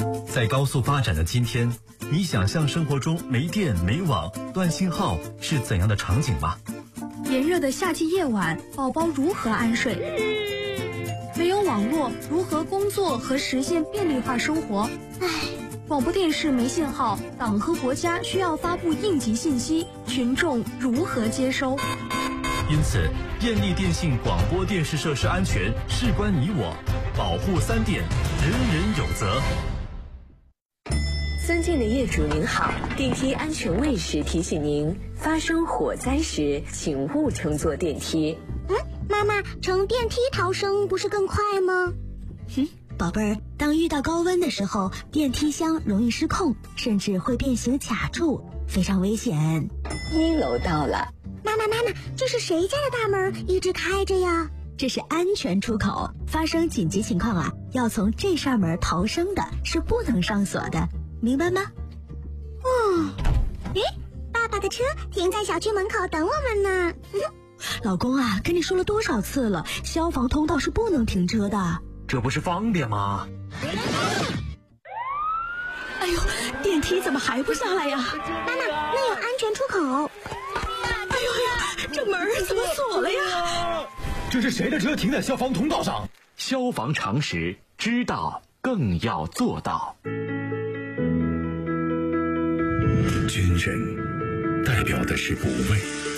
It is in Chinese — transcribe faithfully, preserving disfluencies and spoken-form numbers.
在高速发展的今天，你想象生活中没电没网断信号是怎样的场景吗？ 炎热的夏季夜晚，宝宝如何安睡？没有网络，如何工作和实现便利化生活？唉，广播电视没信号，党和国家需要发布应急信息，群众如何接收？ 因此，电力电信广播电视设施安全事关你我，保护三电，人人有责。 尊敬的业主您好，电梯安全卫士提醒您，发生火灾时请勿乘坐电梯。 嗯，妈妈，乘电梯逃生不是更快吗？ 哼，宝贝儿，当遇到高温的时候，电梯箱容易失控，甚至会变形卡住，非常危险。 一楼到了。 妈妈妈妈，这是谁家的大门一直开着呀？ 这是安全出口，发生紧急情况啊，要从这扇门逃生的，是不能上锁的，明白吗？ 哦，诶，爸爸的车停在小区门口等我们呢。 老公啊，跟你说了多少次了，消防通道是不能停车的。 这不是方便吗？ 哎呦，电梯怎么还不下来呀？ 妈妈，那有安全出口。 哎呦呀，这门怎么锁了呀？ 这是谁的车停在消防通道上？消防常识，知道更要做到。 军人代表的是不畏